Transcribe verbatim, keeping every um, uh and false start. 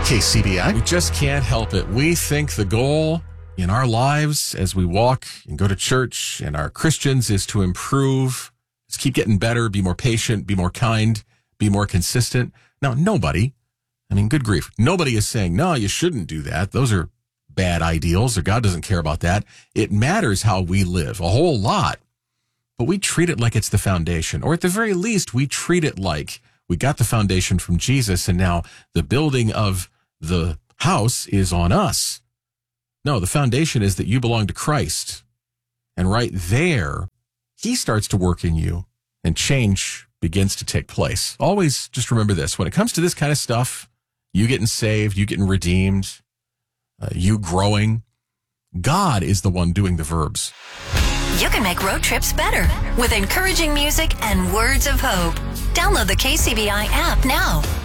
K C B I. We just can't help it. We think the goal in our lives as we walk and go to church and are Christians is to improve, is keep getting better, be more patient, be more kind, be more consistent. Now, nobody, I mean, good grief, nobody is saying, no, you shouldn't do that. Those are bad ideals, or God doesn't care about that. It matters how we live a whole lot, but we treat it like it's the foundation, or at the very least, we treat it like we got the foundation from Jesus, and now the building of the house is on us. No, the foundation is that you belong to Christ. And right there, he starts to work in you and change begins to take place. Always just remember this. When it comes to this kind of stuff, you getting saved, you getting redeemed, uh, you growing, God is the one doing the verbs. You can make road trips better with encouraging music and words of hope. Download the K C B I app now.